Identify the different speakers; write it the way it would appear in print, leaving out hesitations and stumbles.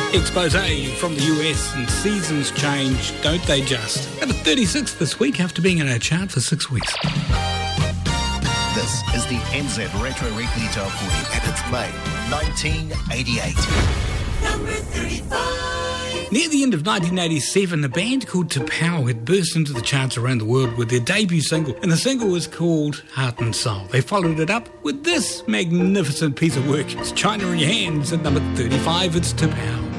Speaker 1: Expose from the US, and seasons change, don't they just? At the 36th this week after being in our chart for 6 weeks.
Speaker 2: This is the NZ Retro Weekly Top 40 and it's May 1988.
Speaker 3: Number 35.
Speaker 1: Near the end of 1987, a band called T'Pau had burst into the charts around the world with their debut single, and the single was called Heart and Soul. They followed it up with this magnificent piece of work. It's China in Your Hands. At number 35, it's T'Pau.